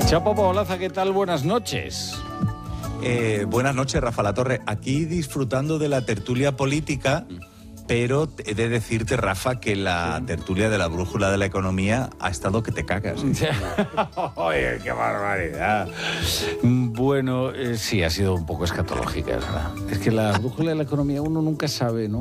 Chapo Paolaza, ¿qué tal? Buenas noches. Buenas noches, Rafa Latorre. Aquí disfrutando de la tertulia política, pero he de decirte, Rafa, que la tertulia de la brújula de la economía ha estado que te cagas. Oye, qué barbaridad. Bueno, sí, ha sido un poco escatológica, es verdad. Es que la brújula de la economía uno nunca sabe, ¿no?